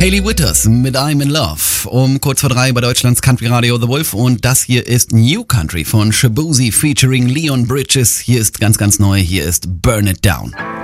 Hayley Whitters mit I'm in Love. Um kurz vor 3 bei Deutschlands Country Radio The Wolf. Und das hier ist New Country von Shaboozey featuring Leon Bridges. Hier ist ganz, ganz neu. Hier ist Burn It Down.